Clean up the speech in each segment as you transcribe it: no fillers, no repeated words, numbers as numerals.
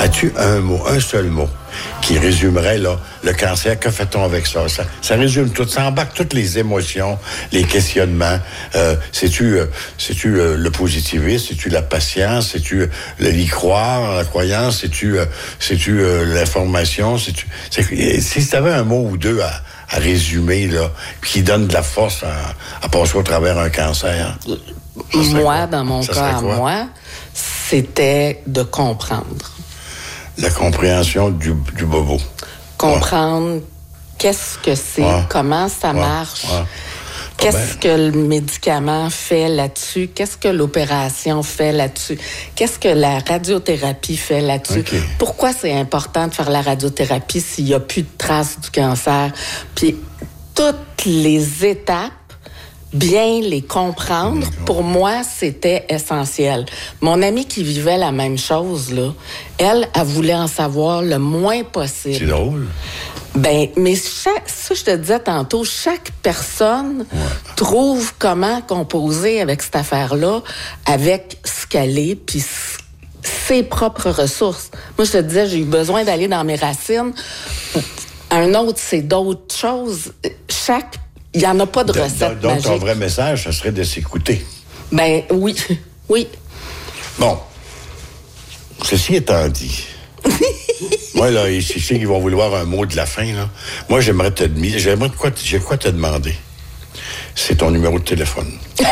As-tu un seul mot qui résumerait là, le cancer? Que fait-on avec ça? Ça résume tout. Ça embarque toutes les émotions, les questionnements. C'est-tu le positivisme? C'est-tu la patience? C'est-tu l'y croire, la croyance? C'est-tu l'information? Si tu avais un mot ou deux à résumer, là, qui donne de la force à passer au travers un cancer. Moi, dans mon cas, moi, c'était de comprendre. La compréhension du bobo. Comprendre qu'est-ce que c'est, comment ça marche, qu'est-ce que le médicament fait là-dessus, qu'est-ce que l'opération fait là-dessus, qu'est-ce que la radiothérapie fait là-dessus, pourquoi c'est important de faire la radiothérapie s'il n'y a plus de traces du cancer. Puis toutes les étapes, bien les comprendre, pour moi, c'était essentiel. Mon amie qui vivait la même chose, là, elle voulait en savoir le moins possible. C'est drôle. Mais ça, je te disais tantôt, chaque personne trouve comment composer avec cette affaire-là, avec ce qu'elle est, puis ses propres ressources. Moi, je te disais, j'ai eu besoin d'aller dans mes racines. Un autre, c'est d'autres choses. Il n'y en a pas de recette donc, magique. ton vrai message, ça serait de s'écouter. Oui. Oui. Bon. Ceci étant dit, moi, là, je sais qu'ils vont vouloir un mot de la fin, là. Moi, j'ai quoi te demander. C'est ton numéro de téléphone.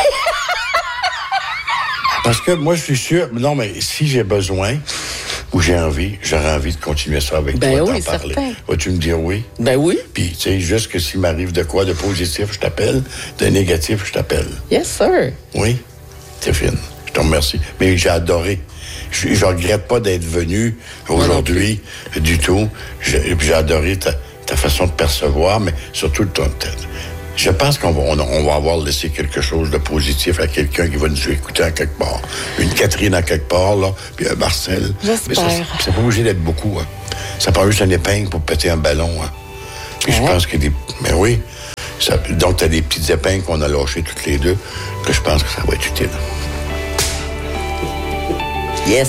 Parce que moi, je suis sûr... Non, mais si j'ai besoin... ou j'aurais envie de continuer ça avec toi, oui, t'en parler. Certain. Vas-tu me dire oui? Oui. Puis, tu sais, juste que s'il m'arrive de quoi de positif, je t'appelle, de négatif, je t'appelle. Yes, sir. Oui, t'es fine. Je te remercie. Mais j'ai adoré. Je regrette pas d'être venu aujourd'hui du tout. J'ai adoré ta façon de percevoir, mais surtout ton tête. Je pense qu'on va avoir laissé quelque chose de positif à quelqu'un qui va nous écouter à quelque part. Une Catherine à quelque part, là, puis un Marcel. J'espère. Mais c'est pas obligé d'être beaucoup. Hein. Ça prend juste une épingle pour péter un ballon. Hein. Puis je pense que Mais oui. Donc, t'as des petites épingles qu'on a lâchées toutes les deux, que je pense que ça va être utile. Yes.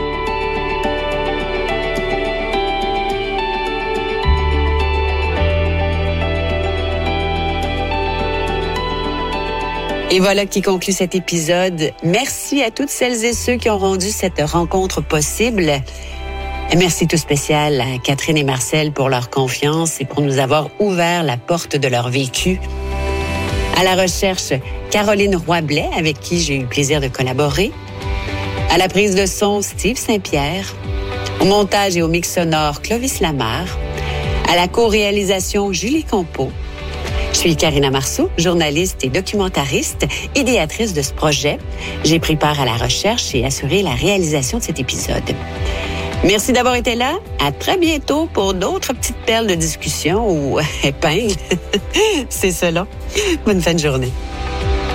Et voilà qui conclut cet épisode. Merci à toutes celles et ceux qui ont rendu cette rencontre possible. Et merci tout spécial à Catherine et Marcel pour leur confiance et pour nous avoir ouvert la porte de leur vécu. À la recherche, Caroline Roy-Blais, avec qui j'ai eu le plaisir de collaborer. À la prise de son, Steve Saint-Pierre. Au montage et au mix sonore, Clovis Lamarre. À la co-réalisation, Julie Campeau. Je suis Karina Marceau, journaliste et documentariste, idéatrice de ce projet. J'ai pris part à la recherche et assuré la réalisation de cet épisode. Merci d'avoir été là. À très bientôt pour d'autres petites perles de discussion ou épingles. C'est cela. Bonne fin de journée.